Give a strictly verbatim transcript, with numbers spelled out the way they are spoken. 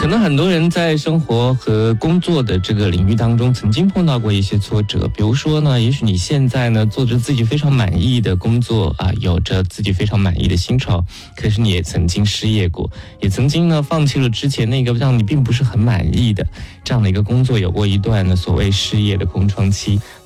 可能很多人在生活和工作的这个领域当中曾经碰到过一些挫折，比如说呢，也许你现在呢做着自己非常满意的工作啊，有着自己非常满意的薪酬，可是你也曾经失业过，也曾经呢放弃了之前那个让你并不是很满意的这样的一个工作，有过一段呢所谓失业的空窗期。